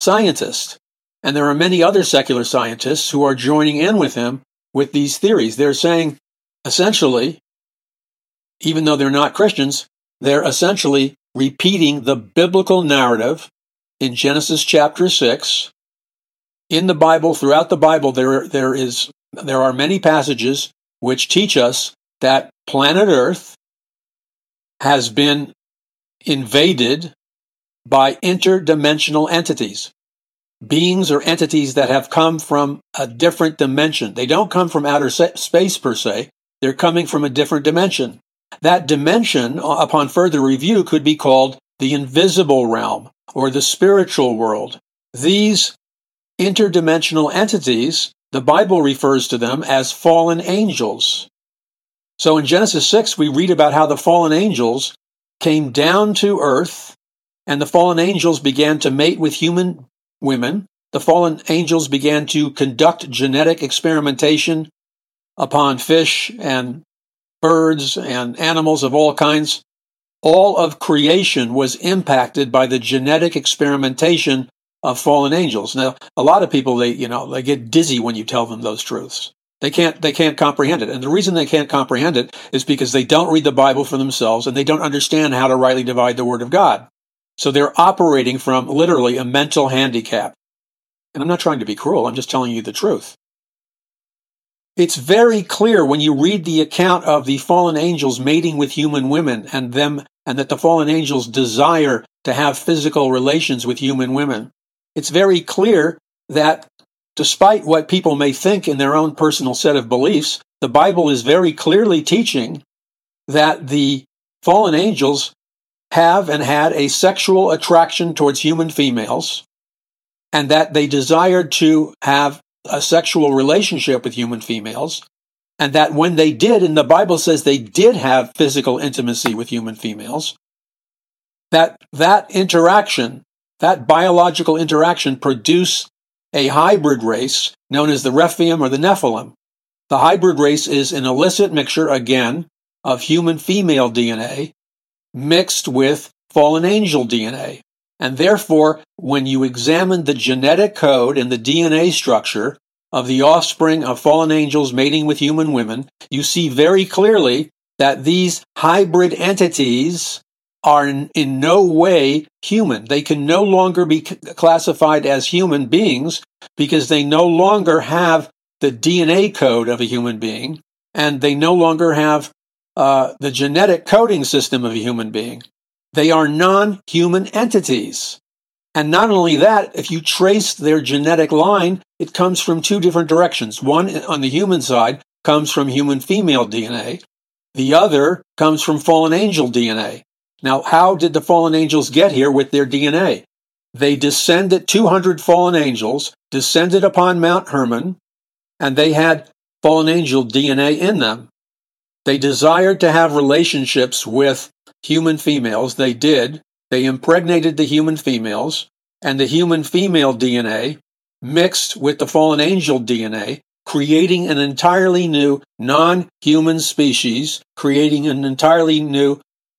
scientist. And there are many other secular scientists who are joining in with him with these theories. They're saying, essentially, even though they're not Christians, they're essentially repeating the biblical narrative in Genesis chapter 6. In the Bible, throughout the Bible, there are many passages which teach us that planet Earth has been invaded by interdimensional entities, beings or entities that have come from a different dimension. They don't come from outer space per se. They're coming from a different dimension. That dimension, upon further review, could be called the invisible realm or the spiritual world. These interdimensional entities, the Bible refers to them as fallen angels. So in Genesis 6, we read about how the fallen angels came down to earth, and the fallen angels began to mate with human women. The fallen angels began to conduct genetic experimentation upon fish and birds and animals of all kinds. All of creation was impacted by the genetic experimentation of fallen angels. Now, a lot of people, they get dizzy when you tell them those truths. They can't comprehend it. And the reason they can't comprehend it is because they don't read the Bible for themselves and they don't understand how to rightly divide the Word of God. So they're operating from literally a mental handicap. And I'm not trying to be cruel. I'm just telling you the truth. It's very clear when you read the account of the fallen angels mating with human women and that the fallen angels desire to have physical relations with human women. It's very clear that despite what people may think in their own personal set of beliefs, the Bible is very clearly teaching that the fallen angels have and had a sexual attraction towards human females, and that they desired to have a sexual relationship with human females, and that when they did, and the Bible says they did have physical intimacy with human females, that interaction, that biological interaction produced a hybrid race known as the Rephaim or the Nephilim. The hybrid race is an illicit mixture, again, of human female DNA mixed with fallen angel DNA. And therefore, when you examine the genetic code and the DNA structure of the offspring of fallen angels mating with human women, you see very clearly that these hybrid entities are in no way human. They can no longer be classified as human beings because they no longer have the DNA code of a human being, and they no longer have the genetic coding system of a human being. They are non-human entities. And not only that, if you trace their genetic line, it comes from two different directions. One, on the human side, comes from human female DNA. The other comes from fallen angel DNA. Now, how did the fallen angels get here with their DNA? They descended, 200 fallen angels descended upon Mount Hermon, and they had fallen angel DNA in them. They desired to have relationships with human females. They did. They impregnated the human females, and the human female DNA mixed with the fallen angel DNA, creating an entirely new non-human species, creating an entirely new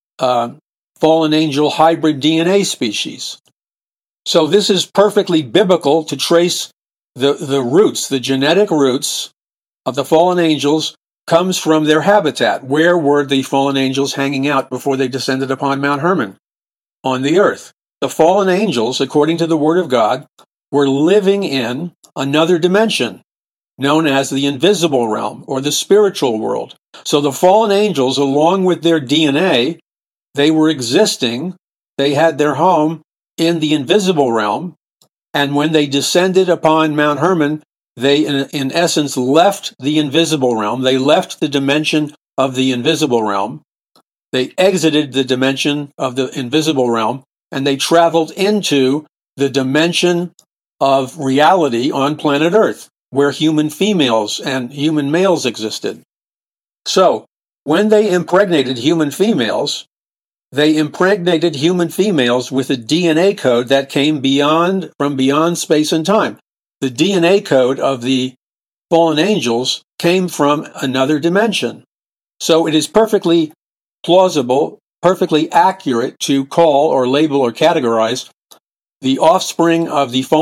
fallen angel hybrid DNA species. So this is perfectly biblical to trace the roots, the genetic roots of the fallen angels comes from their habitat. Where were the fallen angels hanging out before they descended upon Mount Hermon? On the earth. The fallen angels, according to the Word of God, were living in another dimension known as the invisible realm or the spiritual world. So the fallen angels, along with their DNA, they were existing, they had their home in the invisible realm, and when they descended upon Mount Hermon, they, in essence, left the invisible realm. They left the dimension of the invisible realm. They exited the dimension of the invisible realm, and they traveled into the dimension of reality on planet Earth, where human females and human males existed. So, when they impregnated human females, they impregnated human females with a DNA code that came from beyond space and time. The DNA code of the fallen angels came from another dimension. So it is perfectly plausible, perfectly accurate to call or label or categorize the offspring of the